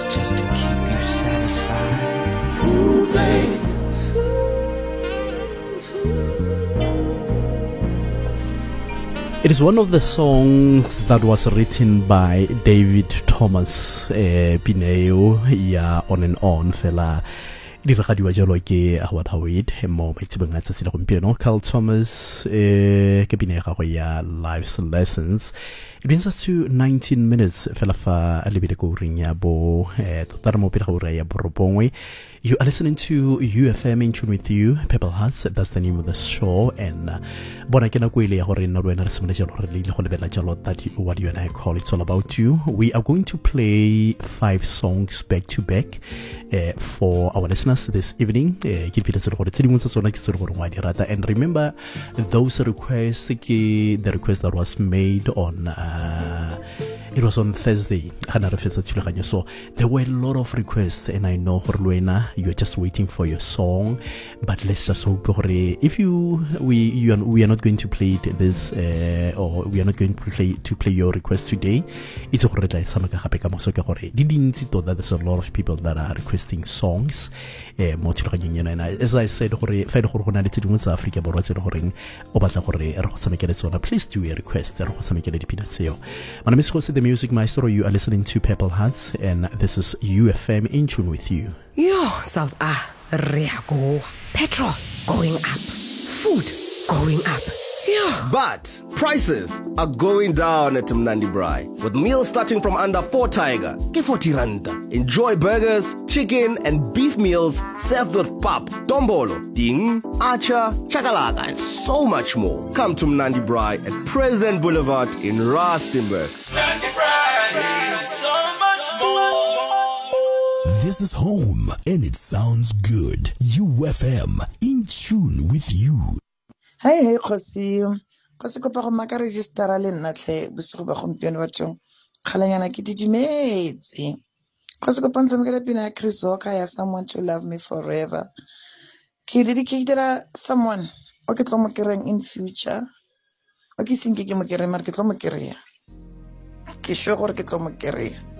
just to keep you satisfied. Ooh, babe. It is one of the songs that was written by David Thomas Pineo ya On and On fela di regadiwa jalo ke Howard Howard mo maitsebeng a tsatsi la gompieno. Carl Thomas ke pina ga go ya Life's Lessons. It brings us to 19 minutes fela fa a lebile go ring ya bo tota mo pele ga ura ya borobongwe. You are listening to UFM in tune with you, Purple Hearts. That's the name of the show. And bona kena ko ile ya gore nna rena re simole jalo re le go lebela jalo that what you and I call it's all about you. We are going to play 5 songs back to back for our listeners this evening. And remember those requests, the request that was made on it was on Thursday. So there were a lot of requests, and I know Horluena, you're just waiting for your song. But let's just hope if we are not going to play this or we are not going to play your request today. It's that there's a lot of people that are requesting songs. And as I said, please do a request. My name is Jose the Music Maestro. You are listening to Purple Hearts, and this is UFM in tune with you. Yo, South Reago. Petrol going up. Food going up. Yeah. But prices are going down at Mnandi Brai. With meals starting from under 4 tiger, ke 40 randa. Enjoy burgers, chicken and beef meals served with pap, dombolo, ding, acha, chakalaka and so much more. Come to Mnandi Brai at President Boulevard in Rustenburg. Mnandi Brai, so much more. This is home and it sounds good. UFM in tune with you. Hey, Khosi kopa go maka register le nna tle bosigo ba gompieno batho kgalanyana ke didimetse Khosi kopa ntse mekele pina ya Chris Walker ya Someone to Love Me Forever ke dedicate someone o ke tlo mo kereng in future o ke sinke ke mo kereng mara ke tlo mo kereya ke sure gore ke tlo mo kereya